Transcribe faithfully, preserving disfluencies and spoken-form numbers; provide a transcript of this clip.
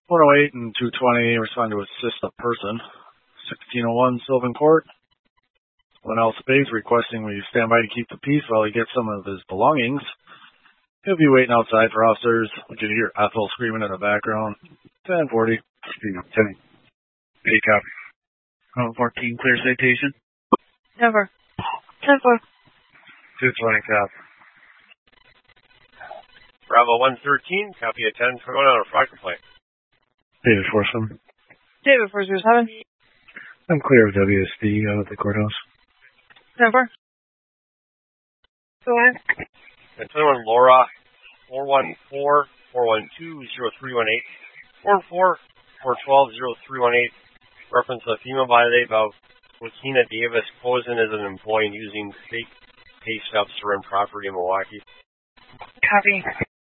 one oh eight and two twenty respond to assist a person. sixteen oh one Sylvan Court. Linnell Spades requesting we stand by to keep the peace while he gets some of his belongings. He'll be waiting outside for officers. We can hear Ethel screaming in the background. ten forty. ten. Eight copy. one fourteen, clear citation. ten four. ten four. two twenty, copy. Bravo one thirteen, copy a ten twenty-one on a fraud complaint. David Forsum. David four zero seven. I'm clear of W S D out of the courthouse. ten four. Go ahead. ten twenty-one Laura, four one four, four one two, zero three one eight, four four, four one two, zero three one eight. Reference a female by the name of Wakina Davis posing as an employee and using fake pay stubs to rent property in Milwaukee. Copy.